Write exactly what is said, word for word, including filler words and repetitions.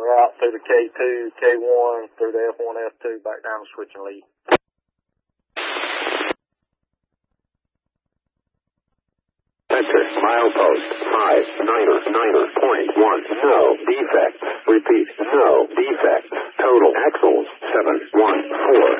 route through the K two, K one, through the F one, F two, back down to switching lead. Center, milepost, five, niner, niner, point one, no defects. Repeat, no defects.